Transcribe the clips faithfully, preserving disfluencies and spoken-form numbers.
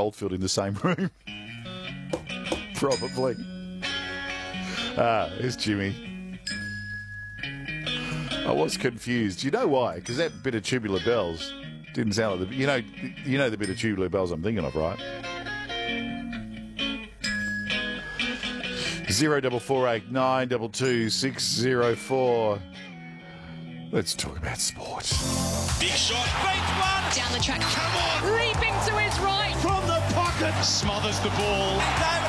Oldfield in the same room. Probably. Ah, there's Jimmy. I was confused. You know why? Because that bit of Tubular Bells didn't sound like the... You know, you know the bit of Tubular Bells I'm thinking of, right? Zero double four eight nine double two six zero four. Let's talk about sport. Big shot, beats one. Down the track. Come on. Leaping to his right. From the pocket. Smothers the ball. David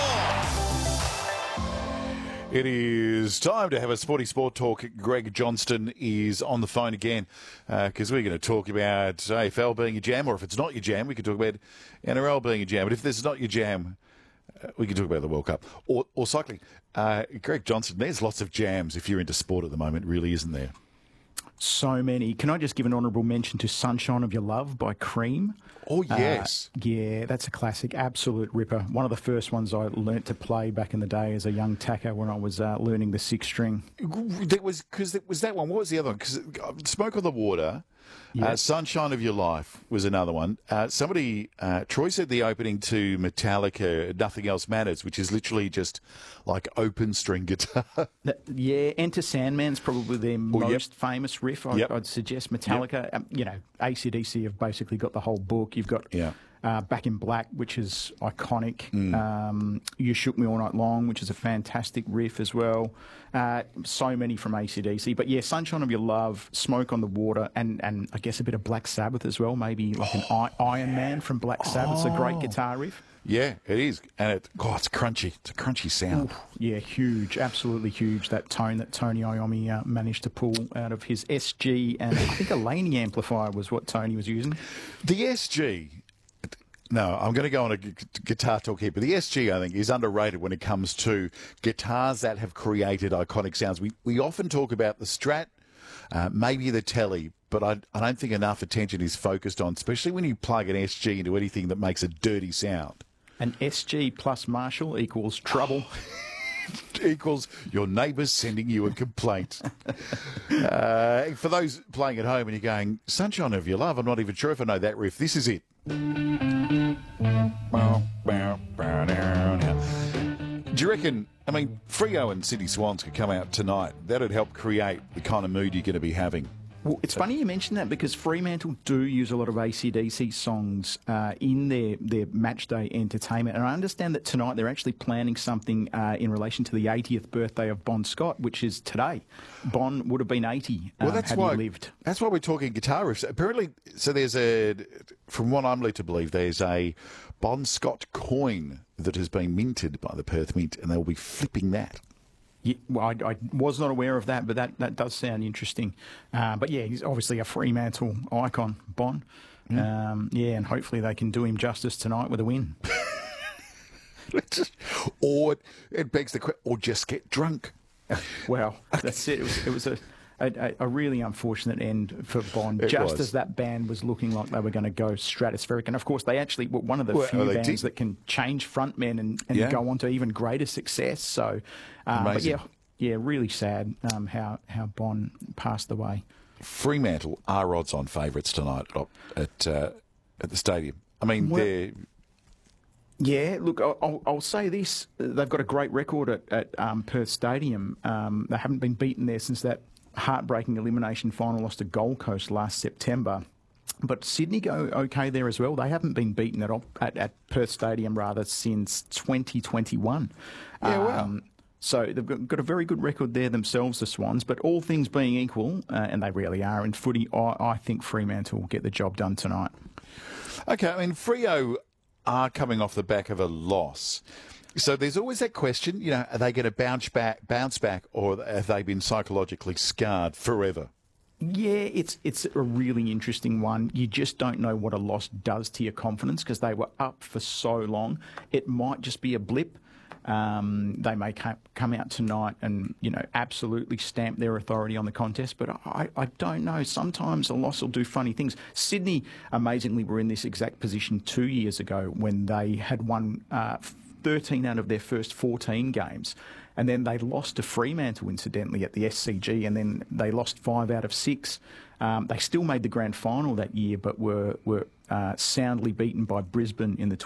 has scored. It is time to have a sporty sport talk. Greg Johnston is on the phone again because uh, we're going to talk about A F L being your jam, or if it's not your jam, we can talk about N R L being a jam. But if this is not your jam, uh, we can talk about the World Cup or, or cycling. Uh, Greg Johnston, there's lots of jams if you're into sport at the moment, really, isn't there? So many. Can I just give an honourable mention to Sunshine of Your Love by Cream? Oh, yes. Uh, yeah, that's a classic, absolute ripper. One of the first ones I learnt to play back in the day as a young tacker when I was uh, learning the six string. That was because it was that one. What was the other one? Because Smoke on the Water, Yep. uh, Sunshine of Your Life was another one. Uh, somebody, uh, Troy said the opening to Metallica, Nothing Else Matters, which is literally just like open string guitar. That, yeah, Enter Sandman's probably their Oh, yep. most famous riff. I, Yep. I'd suggest Metallica. Um, you know, A C D C have basically got the whole book. You've got Yeah. uh, Back in Black, which is iconic. Mm. Um, You Shook Me All Night Long, which is a fantastic riff as well. Uh, so many from A C D C. But yeah, Sunshine of Your Love, Smoke on the Water, and, and I guess a bit of Black Sabbath as well. Maybe like an I- Iron Man from Black Sabbath. It's a great guitar riff. Yeah, it is. And it, God, it's crunchy. It's a crunchy sound. Yeah, huge, absolutely huge. That tone that Tony Iommi uh, managed to pull out of his S G, and I think a Laney amplifier was what Tony was using. The S G... No, I'm going to go on a gu- guitar talk here, but the S G, I think, is underrated when it comes to guitars that have created iconic sounds. We we often talk about the Strat, uh, maybe the Tele, but I, I don't think enough attention is focused on, especially when you plug an S G into anything that makes a dirty sound. An S G plus Marshall equals trouble. Equals your neighbours sending you a complaint. uh, for those playing at home and you're going, Sunshine of Your Love, I'm not even sure if I know that riff. This is it. Do you reckon, I mean, Freo and City Swans could come out tonight. That'd help create the kind of mood you're going to be having. Well, it's funny you mention that because Fremantle do use a lot of A C D C songs uh, in their, their match day entertainment. And I understand that tonight they're actually planning something uh, in relation to the eightieth birthday of Bon Scott, which is today. Bon would have been eighty um, Well, that's had why he lived. That's why we're talking guitar riffs. Apparently, so there's a, from what I'm led to believe, there's a Bon Scott coin that has been minted by the Perth Mint, and they'll be flipping that. Yeah, well, I, I was not aware of that, but that, that does sound interesting. Uh, but yeah, he's obviously a Fremantle icon, Bon. Mm. Um, yeah, and hopefully they can do him justice tonight with a win. Or it begs the question, or just get drunk. Well, that's it. It was, it was a, a, a really unfortunate end for Bond, It just was. as that band was looking like they were going to go stratospheric. And of course, they actually were one of the Well, few they bands did. that can change frontmen and, and Yeah. go on to even greater success. So, uh, but Amazing. yeah, yeah, really sad um, how how Bond passed away. Fremantle are odds-on favourites tonight at uh, at the stadium. I mean, Well- they're... Yeah, look, I'll, I'll- I'll say this. They've got a great record at, at um, Perth Stadium. Um, they haven't been beaten there since that heartbreaking elimination final loss to Gold Coast last September. But Sydney go okay there as well. They haven't been beaten at, op- at, at Perth Stadium, rather, since twenty twenty-one. Yeah, wow. So they've got, got a very good record there themselves, the Swans. But all things being equal, uh, and they really are in footy, I, I think Fremantle will get the job done tonight. Okay, I mean, Freo are coming off the back of a loss. So there's always that question, you know, are they going to bounce back, bounce back, or have they been psychologically scarred forever? Yeah, it's it's a really interesting one. You just don't know what a loss does to your confidence because they were up for so long. It might just be a blip. Um, they may ca- come out tonight and, you know, absolutely stamp their authority on the contest, but I, I don't know. Sometimes a loss will do funny things. Sydney, amazingly, were in this exact position two years ago when they had won uh, thirteen out of their first fourteen games. And then they lost to Fremantle, incidentally, at the S C G, and then they lost five out of six. Um, they still made the grand final that year, but were were uh, soundly beaten by Brisbane in the